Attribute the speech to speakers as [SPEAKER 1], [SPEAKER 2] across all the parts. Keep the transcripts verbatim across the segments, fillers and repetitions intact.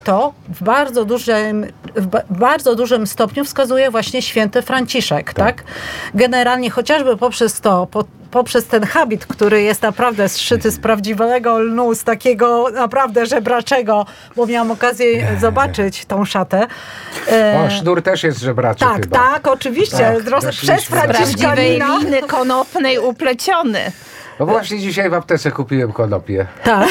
[SPEAKER 1] to w bardzo dużym, w bardzo dużym stopniu wskazuje właśnie święty Franciszek, tak? tak? Generalnie chociażby poprzez to, po, poprzez ten habit, który jest naprawdę zszyty z prawdziwego lnu, z takiego naprawdę żebraczego, bo miałam okazję zobaczyć tą szatę.
[SPEAKER 2] O, sznur też jest żebraczy
[SPEAKER 1] Tak,
[SPEAKER 2] chyba.
[SPEAKER 1] tak, oczywiście.
[SPEAKER 2] Tak,
[SPEAKER 1] przez Franciszkanina.
[SPEAKER 3] Liny konopnej upleciony.
[SPEAKER 2] No właśnie dzisiaj w aptece kupiłem konopie.
[SPEAKER 1] Tak.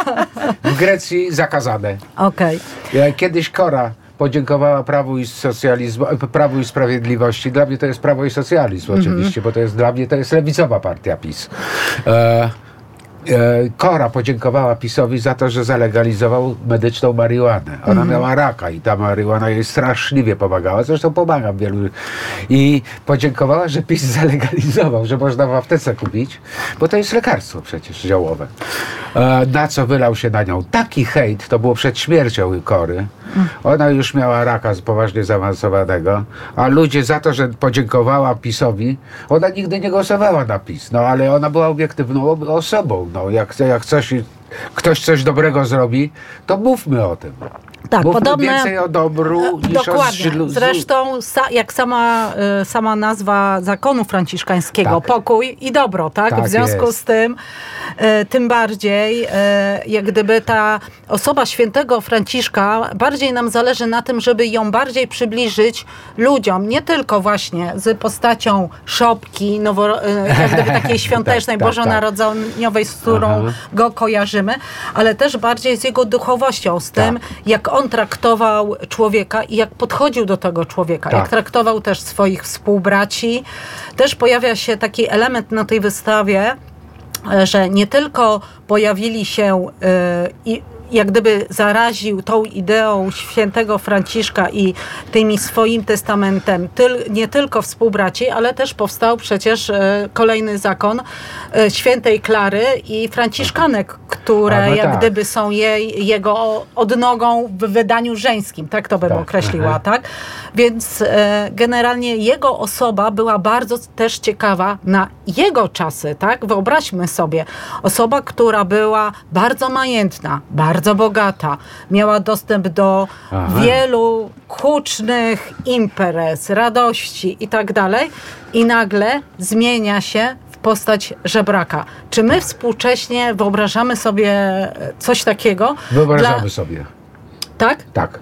[SPEAKER 2] W Grecji zakazane.
[SPEAKER 1] Okej.
[SPEAKER 2] Okay. Kiedyś Kora podziękowała Prawu i Socjalizmu, Prawu i Sprawiedliwości. Dla mnie to jest Prawo i Socjalizm mm-hmm. oczywiście, bo to jest dla mnie to jest lewicowa partia PiS. E, Kora podziękowała PiS-owi za to, że zalegalizował medyczną marihuanę. Ona mm. miała raka i ta marihuana jej straszliwie pomagała. Zresztą pomaga wielu. I podziękowała, że PiS zalegalizował, że można w aptece kupić, bo to jest lekarstwo przecież ziołowe. Na co wylał się na nią taki hejt, to było przed śmiercią Kory. Ona już miała raka poważnie zaawansowanego, a ludzie za to, że podziękowała PiS-owi, ona nigdy nie głosowała na PiS, no ale ona była obiektywną osobą. No, jak, jak coś, ktoś coś dobrego zrobi, to mówmy o tym.
[SPEAKER 1] Tak,
[SPEAKER 2] mówmy
[SPEAKER 1] podobne,
[SPEAKER 2] więcej o dobru niż
[SPEAKER 1] dokładnie.
[SPEAKER 2] o...
[SPEAKER 1] Zresztą jak sama, sama nazwa zakonu franciszkańskiego,
[SPEAKER 2] tak. Pokój
[SPEAKER 1] i dobro, tak?
[SPEAKER 2] tak
[SPEAKER 1] w związku
[SPEAKER 2] jest.
[SPEAKER 1] z tym tym bardziej jak gdyby ta osoba świętego Franciszka, bardziej nam zależy na tym, żeby ją bardziej przybliżyć ludziom, nie tylko właśnie z postacią szopki, nowo, jak gdyby takiej świątecznej, tak, bożonarodzeniowej, z którą Aha. go kojarzymy, ale też bardziej z jego duchowością, z tym, tak. jak on traktował człowieka i jak podchodził do tego człowieka, tak. jak traktował też swoich współbraci. Też pojawia się taki element na tej wystawie, że nie tylko pojawili się i jak gdyby zaraził tą ideą świętego Franciszka i tymi swoim testamentem tyl, nie tylko współbraci, ale też powstał przecież e, kolejny zakon e, świętej Klary i Franciszkanek, które A, no jak tak. gdyby są jej, jego odnogą w wydaniu żeńskim, tak to bym tak. określiła, Aha. tak? Więc e, generalnie jego osoba była bardzo też ciekawa na jego czasy, tak? Wyobraźmy sobie, osoba, która była bardzo majętna, bardzo bardzo bogata, miała dostęp do Aha. wielu hucznych imprez, radości i tak dalej i nagle zmienia się w postać żebraka. Czy my współcześnie wyobrażamy sobie coś takiego?
[SPEAKER 2] Wyobrażamy dla... sobie.
[SPEAKER 1] Tak?
[SPEAKER 2] Tak.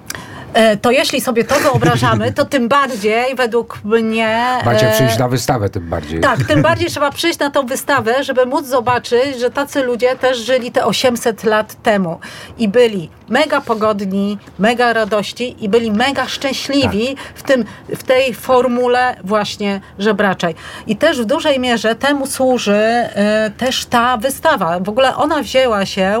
[SPEAKER 1] To jeśli sobie to wyobrażamy, to tym bardziej według mnie...
[SPEAKER 2] Macie przyjść na wystawę tym bardziej.
[SPEAKER 1] Tak, tym bardziej trzeba przyjść na tą wystawę, żeby móc zobaczyć, że tacy ludzie też żyli te osiemset lat temu i byli mega pogodni, mega radości i byli mega szczęśliwi tak. w, tym, w tej formule właśnie żebraczej. I też w dużej mierze temu służy y, też ta wystawa. W ogóle ona wzięła się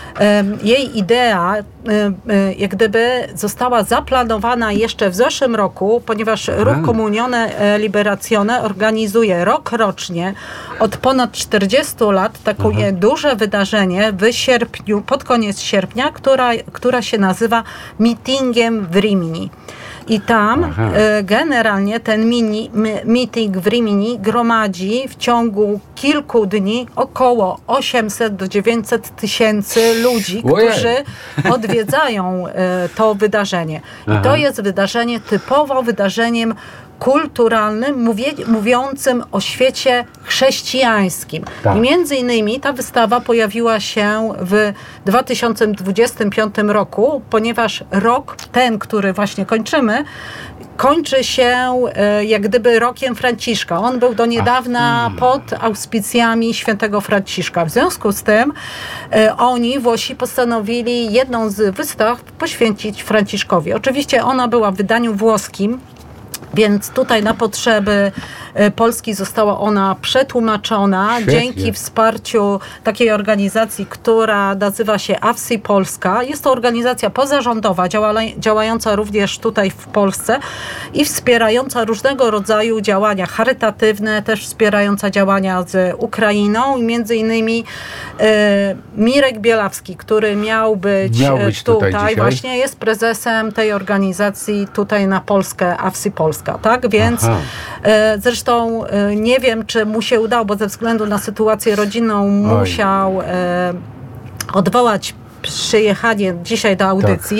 [SPEAKER 1] jej idea jak gdyby została zaplanowana jeszcze w zeszłym roku, ponieważ Aha. Ruch Comunione Liberazione organizuje rok rocznie od ponad czterdziestu lat takie Aha. duże wydarzenie w sierpniu, pod koniec sierpnia, która, która się nazywa Meetingiem w Rimini. I tam Aha. generalnie ten mini, meeting w Rimini gromadzi w ciągu kilku dni około osiemset do dziewięciuset tysięcy ludzi, Ojej. którzy odwiedzają to wydarzenie. Aha. I to jest wydarzenie typowo wydarzeniem kulturalnym, mówię, mówiącym o świecie chrześcijańskim. Tak. I między innymi ta wystawa pojawiła się w dwa tysiące dwudziestym piątym roku, ponieważ rok ten, który właśnie kończymy, kończy się e, jak gdyby rokiem Franciszka. On był do niedawna Ach. pod auspicjami świętego Franciszka. W związku z tym e, oni, Włosi, postanowili jedną z wystaw poświęcić Franciszkowi. Oczywiście ona była w wydaniu włoskim, więc tutaj na potrzeby Polski została ona przetłumaczona Świetnie. dzięki wsparciu takiej organizacji, która nazywa się A W S I Polska. Jest to organizacja pozarządowa, działająca również tutaj w Polsce i wspierająca różnego rodzaju działania charytatywne, też wspierająca działania z Ukrainą i między innymi e, Mirek Bielawski, który miał być,
[SPEAKER 2] miał być tutaj,
[SPEAKER 1] tutaj właśnie jest prezesem tej organizacji tutaj na Polskę, A W S I Polska, tak? Więc e, zresztą Zresztą nie wiem, czy mu się udało, bo ze względu na sytuację rodzinną musiał e, odwołać przyjechanie dzisiaj do audycji.